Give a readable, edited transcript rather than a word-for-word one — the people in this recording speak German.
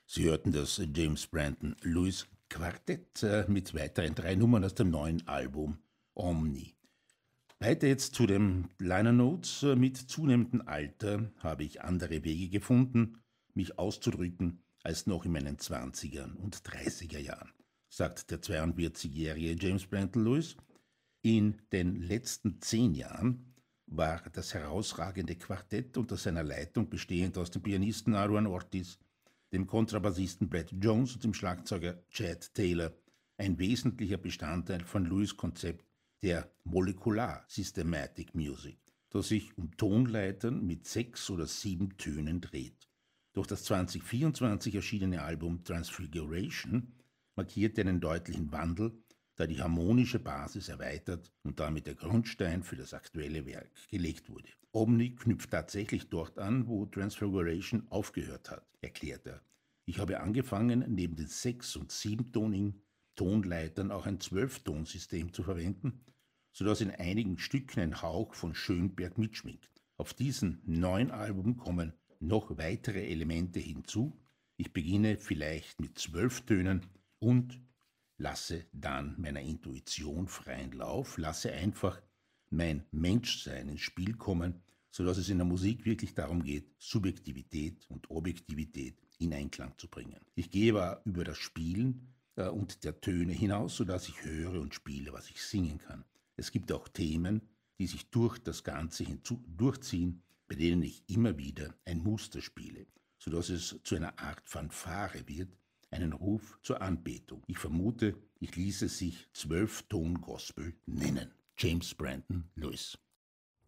Sie hörten das James Brandon Lewis Quartett mit weiteren 3 Nummern aus dem neuen Album Omni. Weiter jetzt zu den Liner Notes. Mit zunehmendem Alter habe ich andere Wege gefunden, mich auszudrücken, als noch in meinen 20er und 30er Jahren, sagt der 42-jährige James Brandon Lewis. In den letzten 10 Jahren war das herausragende Quartett unter seiner Leitung, bestehend aus dem Pianisten Aaron Ortiz, dem Kontrabassisten Brad Jones und dem Schlagzeuger Chad Taylor, ein wesentlicher Bestandteil von Lewis' Konzept der Molecular Systematic Music, das sich um Tonleitern mit 6 oder 7 Tönen dreht. Durch das 2024 erschienene Album Transfiguration markierte einen deutlichen Wandel, da die harmonische Basis erweitert und damit der Grundstein für das aktuelle Werk gelegt wurde. Omni knüpft tatsächlich dort an, wo Transfiguration aufgehört hat, erklärt er. Ich habe angefangen, neben den 6- und 7-tonigen Tonleitern auch ein 12-Tonsystem zu verwenden, sodass in einigen Stücken ein Hauch von Schönberg mitschwingt. Auf diesem neuen Album kommen noch weitere Elemente hinzu. Ich beginne vielleicht mit 12 Tönen und lasse dann meiner Intuition freien Lauf, lasse einfach mein Menschsein ins Spiel kommen, sodass es in der Musik wirklich darum geht, Subjektivität und Objektivität in Einklang zu bringen. Ich gehe aber über das Spielen und der Töne hinaus, sodass ich höre und spiele, was ich singen kann. Es gibt auch Themen, die sich durch das Ganze durchziehen, bei denen ich immer wieder ein Muster spiele, sodass es zu einer Art Fanfare wird, einen Ruf zur Anbetung. Ich vermute, ich ließe sich 12-Ton-Gospel nennen. James Brandon Lewis.